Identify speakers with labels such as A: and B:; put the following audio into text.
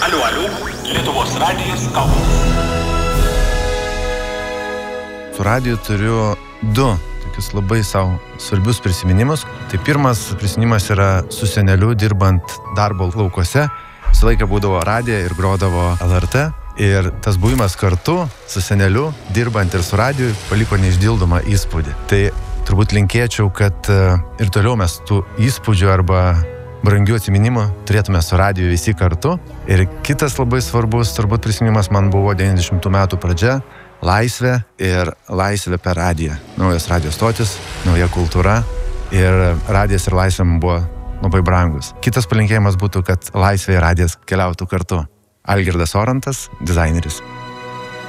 A: Aliu, Lietuvos radijas kalba.
B: Su radiju turiu du tokius labai savo svarbius prisiminimus. Tai pirmas prisiminimas yra su seneliu dirbant darbo laukuose. Visą laiką būdavo radija ir grodavo LRT. Ir tas buvimas kartu su seneliu, dirbant ir su radiju, paliko neišdildomą įspūdį. Tai turbūt linkėčiau, kad ir toliau mes tų įspūdžių arba brangių atsiminimų turėtume su radiju visi kartu. Ir kitas labai svarbus turbūt prisiminimas man buvo 90 metų pradžia. Laisvė ir laisvė per radiją. Naujas radijo stotis, nauja kultūra ir radijas ir laisvė man buvo labai brangus. Kitas palinkėjimas būtų, kad laisvė ir radijas keliautų kartu. Algirdas Orantas, dizaineris.